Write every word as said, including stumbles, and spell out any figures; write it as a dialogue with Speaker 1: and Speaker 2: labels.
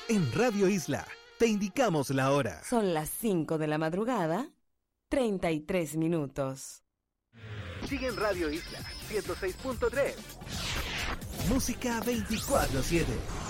Speaker 1: En Radio Isla, te indicamos la hora.
Speaker 2: Son las cinco de la madrugada, treinta y tres minutos.
Speaker 1: Sigue en Radio Isla ciento seis punto tres. Música veinticuatro siete.